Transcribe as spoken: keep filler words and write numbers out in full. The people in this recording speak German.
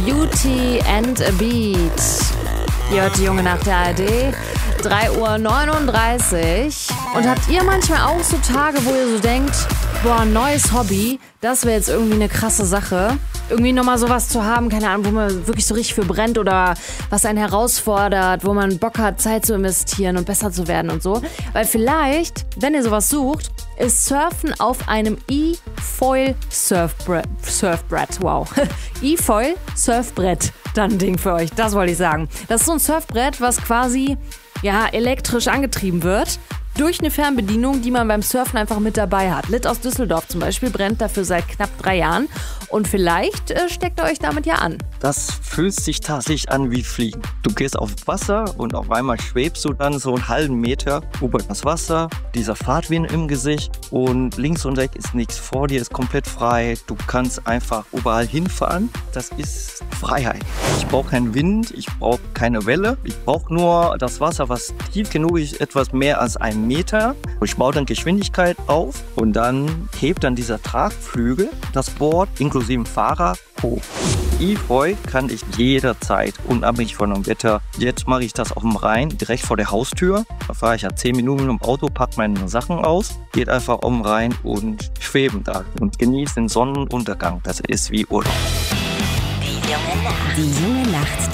Beauty and a Beat. Ihr hört die Junge nach der A R D. drei Uhr neununddreißig. Und habt ihr manchmal auch so Tage, wo ihr so denkt, boah, ein neues Hobby, das wäre jetzt irgendwie eine krasse Sache. Irgendwie nochmal sowas zu haben, keine Ahnung, wo man wirklich so richtig für brennt oder was einen herausfordert, wo man Bock hat, Zeit zu investieren und besser zu werden und so. Weil vielleicht, wenn ihr sowas sucht, ist Surfen auf einem E-Foil Surfbrett, Surfbrett, wow, E-Foil Surfbrett, dann ein Ding für euch, das wollte ich sagen. Das ist so ein Surfbrett, was quasi, ja, elektrisch angetrieben wird. Durch eine Fernbedienung, die man beim Surfen einfach mit dabei hat. Lit aus Düsseldorf zum Beispiel brennt dafür seit knapp drei Jahren. Und vielleicht äh, steckt ihr euch damit ja an. Das fühlt sich tatsächlich an wie Fliegen. Du gehst auf Wasser und auf einmal schwebst du dann so einen halben Meter über das Wasser. Dieser Fahrtwind im Gesicht und links und rechts ist nichts. Vor dir ist komplett frei. Du kannst einfach überall hinfahren. Das ist Freiheit. Ich brauche keinen Wind, ich brauche keine Welle. Ich brauche nur das Wasser, was tief genug ist, etwas mehr als ein Meter. Ich baue dann Geschwindigkeit auf und dann hebt dann dieser Tragflügel das Board inklusive Fahrer hoch. E-Foil kann ich jederzeit, unabhängig von dem Wetter. Jetzt mache ich das auf dem Rhein, direkt vor der Haustür. Da fahre ich ja zehn Minuten im Auto, packe meine Sachen aus, geht einfach auf den Rhein und schweben da und genieße den Sonnenuntergang. Das ist wie Urlaub. Die junge Nacht. Die junge Nacht